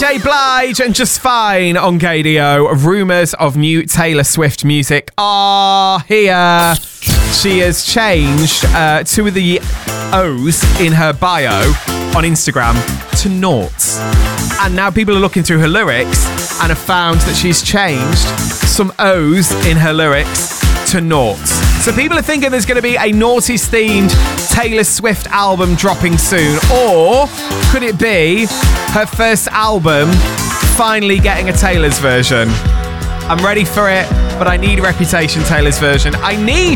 J. Blige and Just Fine on KDO. Rumours of new Taylor Swift music are here. She has changed two of the O's in her bio on Instagram to noughts. And now people are looking through her lyrics and have found that she's changed some O's in her lyrics to noughts. So people are thinking there's going to be a noughties themed Taylor Swift album dropping soon. Or could it be her first album finally getting a Taylor's version? I'm ready for it, but I need Reputation Taylor's version. I need